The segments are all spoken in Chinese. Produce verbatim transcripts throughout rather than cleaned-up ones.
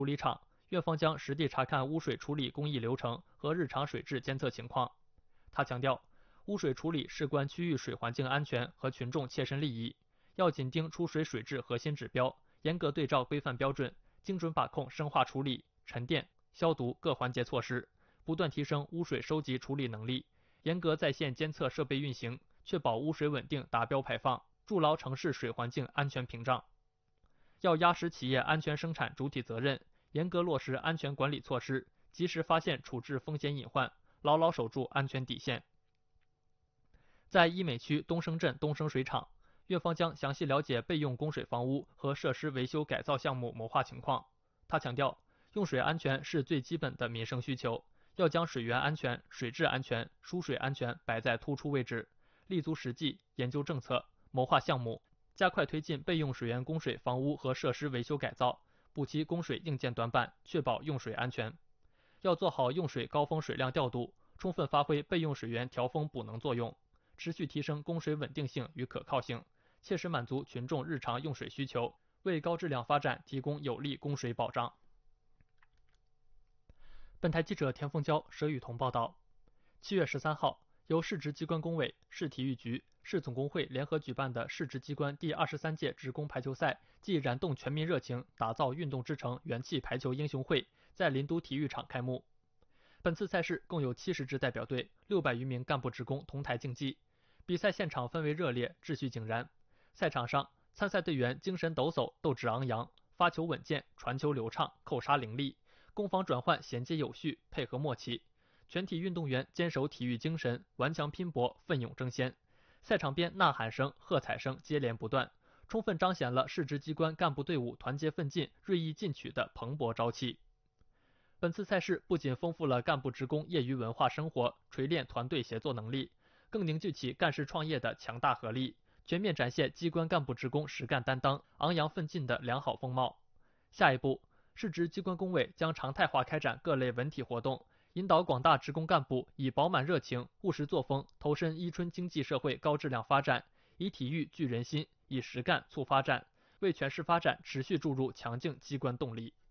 处理厂，院方将实地查看污水处理工艺流程和日常水质监测情况。他强调，污水处理事关区域水环境安全和群众切身利益，要紧盯出水水质核心指标，严格对照规范标准，精准把控生化处理、沉淀、消毒各环节措施，不断提升污水收集处理能力，严格在线监测设备运行，确保污水稳定达标排放，筑牢城市水环境安全屏障。要压实企业安全生产主体责任，严格落实安全管理措施，及时发现处置风险隐患，牢牢守住安全底线。在医美区东升镇东升水厂，院方将详细了解备用供水房屋和设施维修改造项目谋划情况。他强调，用水安全是最基本的民生需求，要将水源安全、水质安全、输水安全摆在突出位置，立足实际，研究政策，谋划项目，加快推进备用水源供水房屋和设施维修改造，补齐供水硬件短板，确保用水安全。要做好用水高峰水量调度，充分发挥备用水源调峰补能作用，持续提升供水稳定性与可靠性，切实满足群众日常用水需求，为高质量发展提供有力供水保障。本台记者田凤娇、佘雨桐报道。七月十三号，由市直机关工委、市体育局、市总工会联合举办的市直机关第二十三届职工排球赛暨燃动全民热情，打造运动之城元气排球英雄会在林都体育场开幕。本次赛事共有七十支代表队、六百余名干部职工同台竞技，比赛现场氛围热烈，秩序井然。赛场上，参赛队员精神抖擞，斗志昂扬，发球稳健，传球流畅，扣杀凌厉，攻防转换衔接有序，配合默契。全体运动员坚守体育精神，顽强拼搏，奋勇争先。赛场边呐喊声、喝彩声接连不断，充分彰显了市直机关干部队伍团结奋进、锐意进取的蓬勃朝气。本次赛事不仅丰富了干部职工业余文化生活，锤炼团队协作能力，更凝聚起干事创业的强大合力，全面展现机关干部职工实干担当、昂扬奋进的良好风貌。下一步，市直机关工委将常态化开展各类文体活动，引导广大职工干部以饱满热情、务实作风投身伊春经济社会高质量发展，以体育聚人心，以实干促发展，为全市发展持续注入强劲机关动力。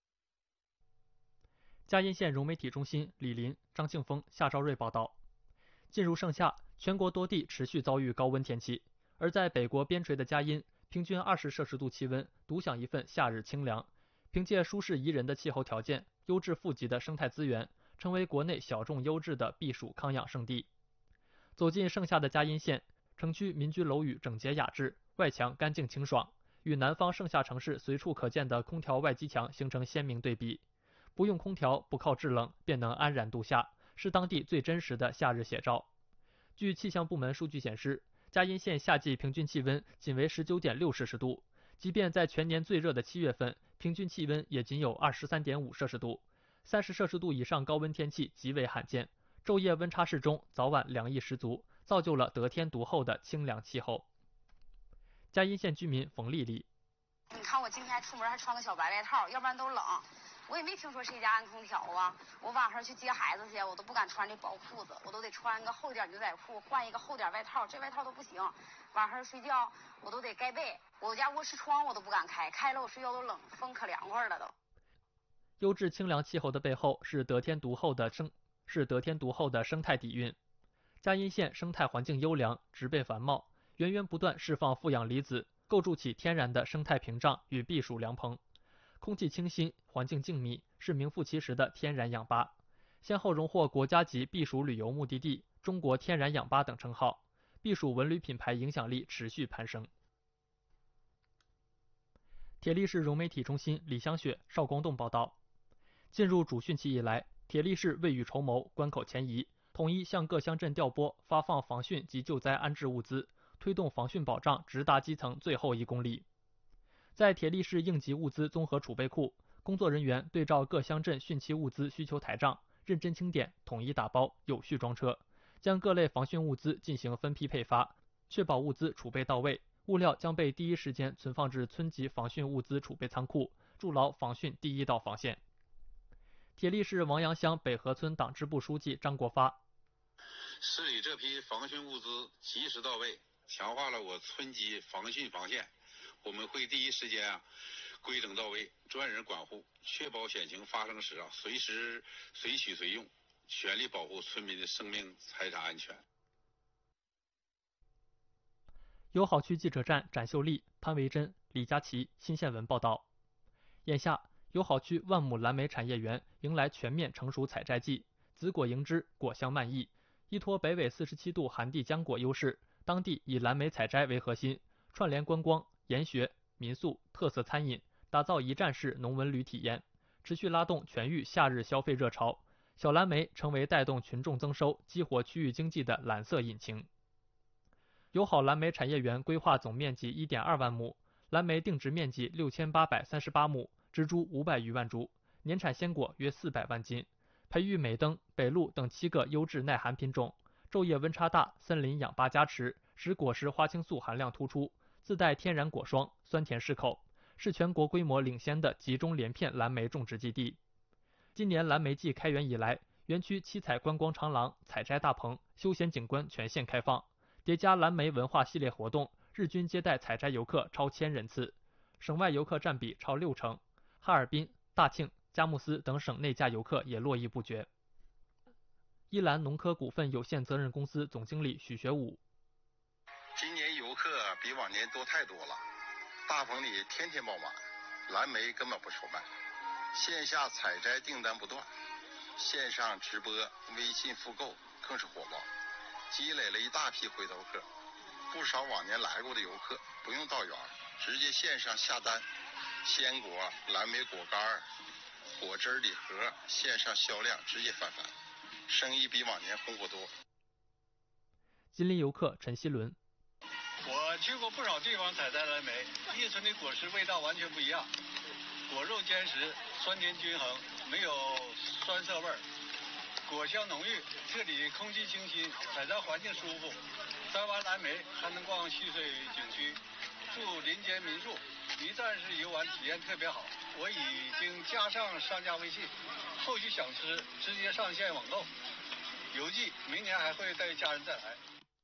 嘉荫县融媒体中心李林、张庆峰、夏兆瑞报道。进入盛夏，全国多地持续遭遇高温天气，而在北国边陲的嘉荫，平均二十摄氏度气温，独享一份夏日清凉。凭借舒适宜人的气候条件、优质富集的生态资源，成为国内小众优质的避暑康养胜地。走进盛夏的嘉荫县，城区民居楼宇整洁雅致，外墙干净清爽，与南方盛夏城市随处可见的空调外机墙形成鲜明对比。不用空调，不靠制冷，便能安然度夏，是当地最真实的夏日写照。据气象部门数据显示，嘉荫县夏季平均气温仅为 十九点六摄氏度，即便在全年最热的七月份，平均气温也仅有 二十三点五摄氏度，三十摄氏度以上高温天气极为罕见，昼夜温差适中，早晚凉意十足，造就了得天独厚的清凉气候。嘉荫县居民冯丽丽： 你看我今天出门还穿个小白外套，要不然都冷。我也没听说谁家安空调啊！我晚上去接孩子去，我都不敢穿这薄裤子，我都得穿个厚点牛仔裤，换一个厚点外套，这外套都不行。晚上睡觉我都得盖被，我家卧室窗我都不敢开，开了我睡觉都冷，风可凉快了都。 优质清凉气候的背后是得天独厚的生是得天独厚的生态底蕴。嘉荫县生态环境优良，植被繁茂，源源不断释放负氧离子，构筑起天然的生态屏障与避暑凉棚。空气清新，环境静谧，是名副其实的天然氧吧，先后荣获国家级避暑旅游目的地、中国天然氧吧等称号，避暑文旅品牌影响力持续攀升。铁力市融媒体中心李香雪、邵光栋报道。进入主汛期以来，铁力市未雨绸缪，关口前移，统一向各乡镇调拨发放防汛及救灾安置物资，推动防汛保障直达基层最后一公里。在铁力市应急物资综合储备库，工作人员对照各乡镇汛期物资需求台账，认真清点，统一打包，有序装车，将各类防汛物资进行分批配发，确保物资储备到位。物料将被第一时间存放至村级防汛物资储备仓库，筑牢防汛第一道防线。铁力市王阳乡北河村党支部书记张国发： 市里这批防汛物资及时到位，强化了我村级防汛防线。我们会第一时间啊规整到位，专人管护，确保险情发生时啊，随时随取随用，全力保护村民的生命财产安全。 友好区记者站展秀丽、潘维珍、李佳琦新鲜闻报道。眼下，友好区万亩蓝莓产业园迎来全面成熟采摘季，紫果盈枝，果香漫溢。依托北纬四十七度寒地浆果优势，当地以蓝莓采摘为核心，串联观光、研学、民宿、特色餐饮，打造一站式农文旅体验，持续拉动全域夏日消费热潮。小蓝莓成为带动群众增收、激活区域经济的蓝色引擎。友好蓝莓产业园规划总面积 一点二万亩，蓝莓定植面积六千八百三十八亩，植株五百余万株，年产鲜果约四百万斤。培育美登、北路等七个优质耐寒品种，昼夜温差大，森林氧吧加持，使果实花青素含量突出，自带天然果霜，酸甜适口，是全国规模领先的集中连片蓝莓种植基地。今年蓝莓季开园以来，园区七彩观光长廊、采摘大棚、休闲景观全线开放，叠加蓝莓文化系列活动，日均接待采摘游客超千人次，省外游客占比超六成，哈尔滨、大庆、佳木斯等省内价游客也络绎不绝。依兰农科股份有限责任公司总经理许学武： 今年游客比往年多太多了，大棚里天天爆满，蓝莓根本不愁卖，线下采摘订单不断，线上直播、微信复购更是火爆，积累了一大批回头客。不少往年来过的游客不用到园，直接线上下单，鲜果、蓝莓果干、果汁礼盒线上销量直接翻番，生意比往年红火多。 吉林游客陈希伦： 我去过不少地方采摘蓝莓，伊春的果实味道完全不一样，果肉坚实，酸甜均衡，没有酸涩味儿，果香浓郁，这里空气清新，采摘环境舒服。摘完蓝莓还能逛戏水景区，住林间民宿，一站式游玩体验特别好。我已经加上商家微信，后续想吃直接上线网购。邮寄明年还会带家人再来。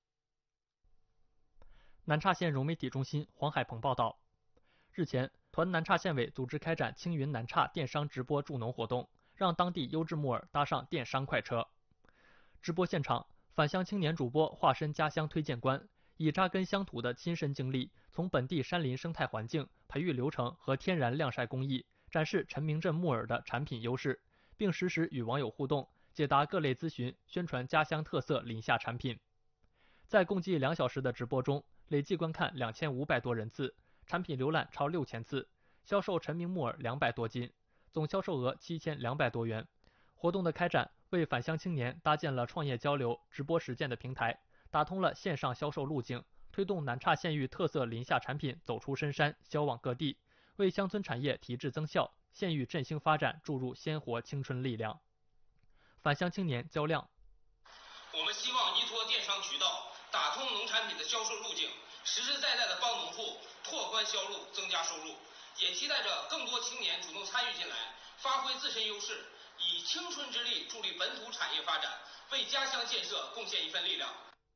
南岔县融媒体中心黄海鹏报道，日前，团南岔县委组织开展青云南岔电商直播助农活动，让当地优质木耳搭上电商快车。直播现场，返乡青年主播化身家乡推荐官，以扎根乡土的亲身经历，从本地山林生态环境、培育流程和天然晾晒工艺，展示陈明镇木耳的产品优势，并实时与网友互动，解答各类咨询，宣传家乡特色林下产品。在共计两小时的直播中，累计观看两千五百多人次，产品浏览超六千次，销售陈明木耳两百多斤，总销售额七千两百多元。活动的开展为返乡青年搭建了创业交流、直播实践的平台，打通了线上销售路径，推动南岔县域特色林下产品走出深山，销往各地，为乡村产业提质增效、县域振兴发展注入鲜活青春力量。返乡青年焦亮： 我们希望依托电商渠道，打通农产品的销售路径，实实在在的帮农户拓宽销路、增加收入，也期待着更多青年主动参与进来，发挥自身优势，以青春之力助力本土产业发展，为家乡建设贡献一份力量。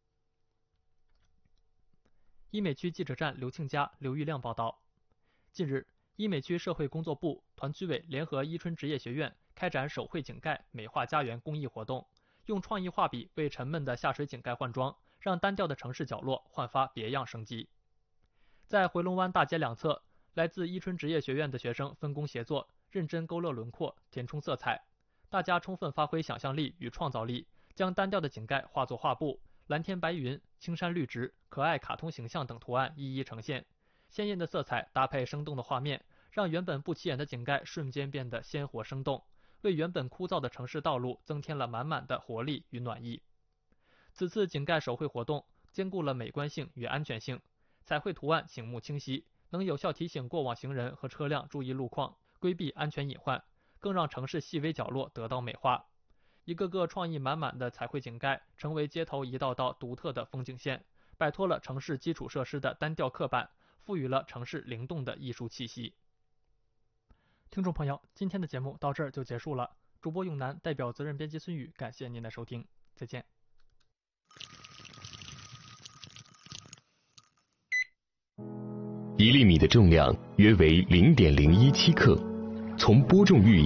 医美区记者站刘庆佳、刘玉亮报道，近日，医美区社会工作部、团区委联合伊春职业学院开展手绘井盖美化家园公益活动，用创意画笔为沉闷的下水井盖换装，让单调的城市角落焕发别样生机。在回龙湾大街两侧，来自伊春职业学院的学生分工协作，认真勾勒轮廓、填充色彩，大家充分发挥想象力与创造力，将单调的井盖化作画布，蓝天白云、青山绿植、可爱卡通形象等图案一一呈现，鲜艳的色彩搭配生动的画面，让原本不起眼的井盖瞬间变得鲜活生动，为原本枯燥的城市道路增添了满满的活力与暖意。此次井盖手绘活动兼顾了美观性与安全性，彩绘图案醒目清晰，能有效提醒过往行人和车辆注意路况，规避安全隐患，更让城市细微角落得到美化。一个个创意满满的彩绘井盖成为街头一道道独特的风景线，摆脱了城市基础设施的单调刻板，赋予了城市灵动的艺术气息。听众朋友，今天的节目到这儿就结束了。主播永南代表责任编辑孙宇，感谢您的收听，再见。 一粒米的重量约为零点零一七克。从播种育